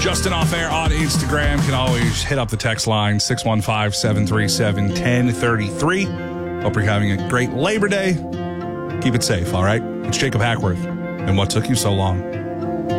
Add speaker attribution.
Speaker 1: Justin Off Air on Instagram. Can always hit up the text line 615-737-1033. Hope you're having a great Labor Day. Keep it safe, all right? It's Jacob Hackworth. And what took you so long?